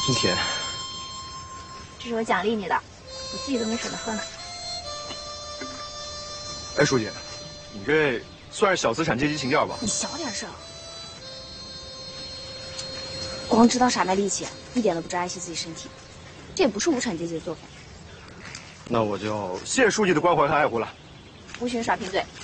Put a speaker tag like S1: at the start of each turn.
S1: 真甜。
S2: 这是我奖励你的，我自己都没舍得喝呢。
S1: 哎，书记，你这算是小资产阶级情调吧？
S2: 你小点声，光知道傻卖力气，一点都不知道爱惜自己身体，这也不是无产阶级的作风。
S1: 那我就谢谢书记的关怀和爱护了。
S2: 不许耍贫嘴，